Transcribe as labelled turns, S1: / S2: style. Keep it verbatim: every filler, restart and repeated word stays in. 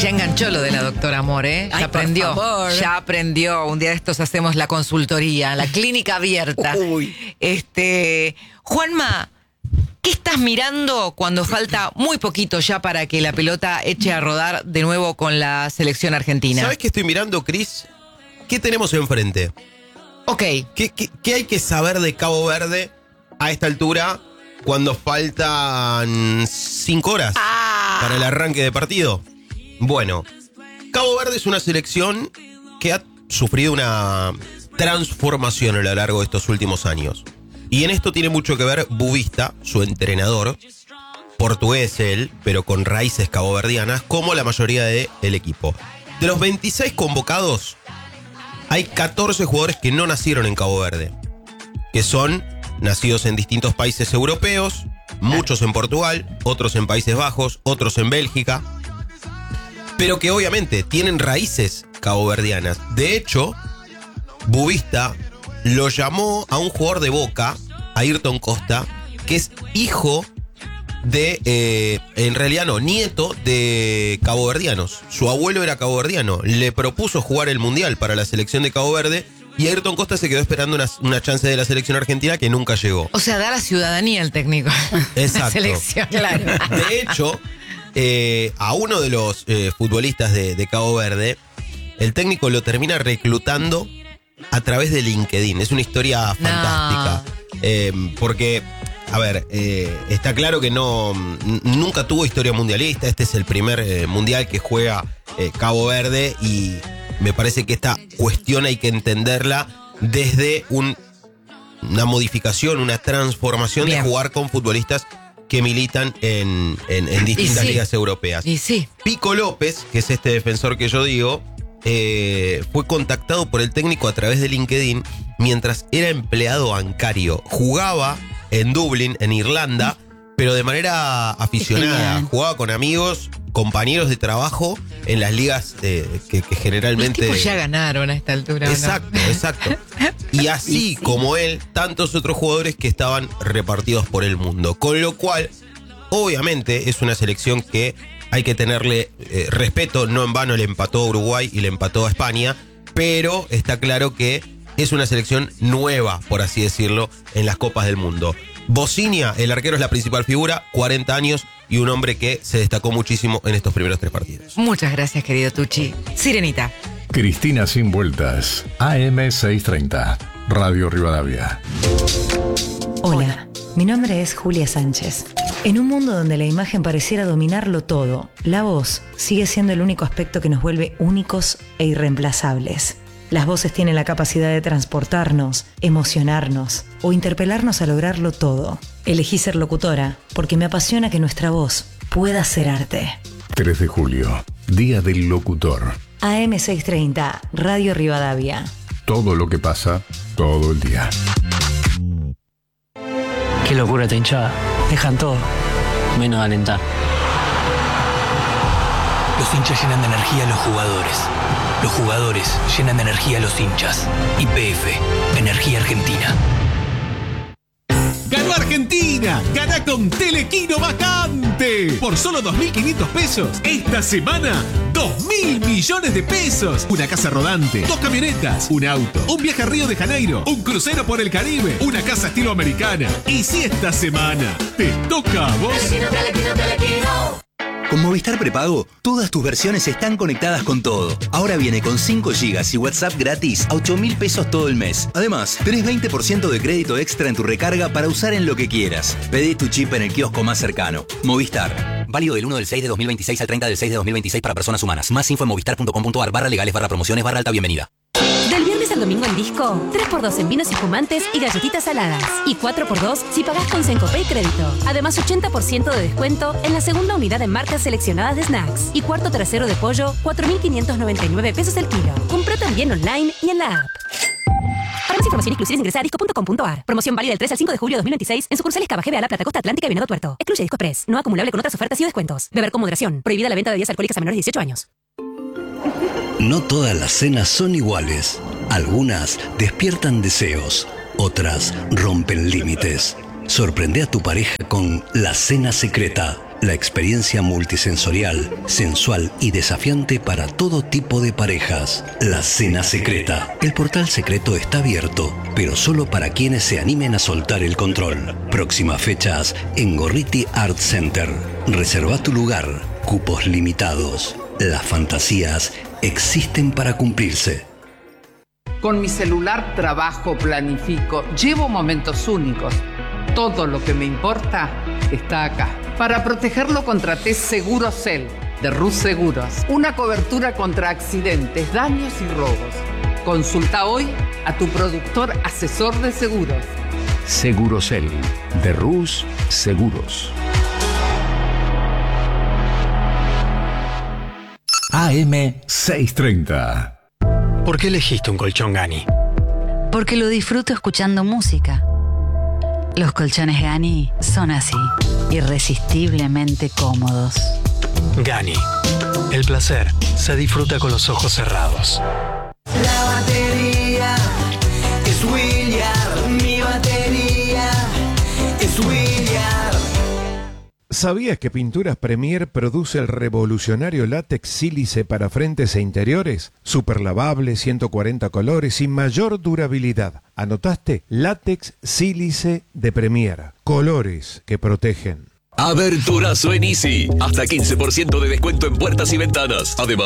S1: Ya enganchó lo de la doctora Amor, ¿eh? Ya
S2: Ay,
S1: aprendió.
S2: por favor.
S1: Ya aprendió. Un día de estos hacemos la consultoría, la clínica abierta.
S2: Uy.
S1: Este, Juanma, ¿qué estás mirando cuando falta muy poquito ya para que la pelota eche a rodar de nuevo con la selección argentina?
S3: ¿Sabes qué estoy mirando, Cris? ¿Qué tenemos enfrente?
S1: Ok.
S3: ¿Qué, qué, qué hay que saber de Cabo Verde a esta altura cuando faltan cinco horas
S1: Ah.
S3: para el arranque de partido? Bueno, Cabo Verde es una selección que ha sufrido una transformación a lo largo de estos últimos años. Y en esto tiene mucho que ver Bubista, su entrenador, portugués él, pero con raíces caboverdianas, como la mayoría del equipo. De los veintiséis convocados, hay catorce jugadores que no nacieron en Cabo Verde, que son nacidos en distintos países europeos, muchos en Portugal, otros en Países Bajos, otros en Bélgica, pero que obviamente tienen raíces caboverdianas. De hecho, Bubista lo llamó a un jugador de Boca, a Ayrton Costa, que es hijo de, eh, en realidad no, nieto de caboverdianos. Su abuelo era caboverdiano, le propuso jugar el Mundial para la selección de Cabo Verde y Ayrton Costa se quedó esperando una, una chance de la selección argentina que nunca llegó.
S1: O sea, da la ciudadanía al técnico.
S3: Exacto.
S1: La selección, claro.
S3: De hecho, eh, a uno de los eh, futbolistas de, de Cabo Verde, el técnico lo termina reclutando a través de LinkedIn. Es una historia fantástica.
S1: No.
S3: Eh, porque, a ver, eh, está claro que no n- nunca tuvo historia mundialista. Este es el primer eh, mundial que juega eh, Cabo Verde y me parece que esta cuestión hay que entenderla desde un, una modificación, una transformación
S1: Bien.
S3: de jugar con futbolistas que militan en, en, en distintas
S1: Y sí.
S3: ligas europeas.
S1: Y sí.
S3: Pico López, que es este defensor que yo digo, eh, fue contactado por el técnico a través de LinkedIn mientras era empleado bancario. Jugaba en Dublín, en Irlanda, pero de manera aficionada.
S2: Genial.
S3: Jugaba con amigos, compañeros de trabajo en las ligas eh, que, que
S1: Los
S3: generalmente...
S1: tipos ya ganaron a esta altura, ¿o no?
S3: Exacto, exacto. Y así
S2: Y sí.
S3: como él, tantos otros jugadores que estaban repartidos por el mundo. Con lo cual, obviamente, es una selección que hay que tenerle eh, respeto. No en vano le empató a Uruguay y le empató a España. Pero está claro que es una selección nueva, por así decirlo, en las Copas del Mundo. Bocinia, el arquero, es la principal figura, cuarenta años y un hombre que se destacó muchísimo en estos primeros tres partidos.
S1: Muchas gracias, querido Tucci. Sirenita.
S4: Cristina Sin Vueltas, A M seiscientos treinta, Radio Rivadavia.
S5: Hola, mi nombre es Julia Sánchez. En un mundo donde la imagen pareciera dominarlo todo, la voz sigue siendo el único aspecto que nos vuelve únicos e irreemplazables. Las voces tienen la capacidad de transportarnos, emocionarnos o interpelarnos a lograrlo todo. Elegí ser locutora porque me apasiona que nuestra voz pueda ser arte.
S4: tres de julio, Día del Locutor.
S5: A M seiscientos treinta, Radio Rivadavia.
S4: Todo lo que pasa, todo el día.
S6: Qué locura esta hinchada. Dejan todo, menos alentar.
S7: Los hinchas llenan de energía a los jugadores. Los jugadores llenan de energía a los hinchas. Y P F, Energía Argentina.
S8: ¡Ganó Argentina! ¡Gana con Telequino Vacante! Por solo dos mil quinientos pesos. Esta semana, dos mil millones de pesos. Una casa rodante, dos camionetas, un auto, un viaje a Río de Janeiro, un crucero por el Caribe, una casa estilo americana. Y si esta semana te toca a vos...
S7: Telequino, Telequino, Telequino.
S9: Con Movistar Prepago, todas tus versiones están conectadas con todo. Ahora viene con cinco gigas y WhatsApp gratis a ocho mil pesos todo el mes. Además, tenés veinte por ciento de crédito extra en tu recarga para usar en lo que quieras. Pedí tu chip en el kiosco más cercano. Movistar.
S10: Válido del uno del seis de dos mil veintiséis al treinta del seis de dos mil veintiséis para personas humanas. Más info en movistar.com.ar barra legales barra promociones barra alta bienvenida.
S11: Del viernes al domingo en Disco, tres por dos en vinos y espumantes y galletitas saladas. Y cuatro por dos si pagás con Sencopay Crédito. Además, ochenta por ciento de descuento en la segunda unidad en marcas seleccionadas de snacks. Y cuarto trasero de pollo, cuatro mil quinientos noventa y nueve pesos el kilo. Compra también online y en la app. Para más información inclusive ingresa a disco punto com punto ar. Promoción válida del tres al cinco de julio de dos mil veintiséis en sucursales Cava, G B A, La Plata, Costa Atlántica y Venado Tuerto. Excluye Disco Express. No acumulable con otras ofertas y descuentos. Beber con moderación. Prohibida la venta de bebidas alcohólicas a menores de dieciocho años.
S12: No todas las cenas son iguales. Algunas despiertan deseos, otras rompen límites. Sorprende a tu pareja con La Cena Secreta. La experiencia multisensorial, sensual y desafiante para todo tipo de parejas. La Cena Secreta. El portal secreto está abierto, pero solo para quienes se animen a soltar el control. Próximas fechas en Gorriti Art Center. Reserva tu lugar. Cupos limitados. Las fantasías existen para cumplirse.
S2: Con mi celular trabajo, planifico, llevo momentos únicos. Todo lo que me importa está acá. Para protegerlo contraté Segurocel de Rus Seguros. Una cobertura contra accidentes, daños y robos. Consulta hoy a tu productor asesor de seguros.
S13: Segurocel de Rus Seguros.
S4: A M seiscientos treinta.
S6: ¿Por qué elegiste un colchón Gani?
S14: Porque lo disfruto escuchando música. Los colchones Gani son así, irresistiblemente cómodos.
S6: Gani. El placer se disfruta con los ojos cerrados.
S15: La batería es William, mi batería es William.
S16: ¿Sabías que Pinturas Premier produce el revolucionario látex sílice para frentes e interiores? Super lavable, ciento cuarenta colores y mayor durabilidad. ¿Anotaste? Látex sílice de Premier. Colores que protegen.
S17: Aberturazo en Easy. Hasta quince por ciento de descuento en puertas y ventanas. Además,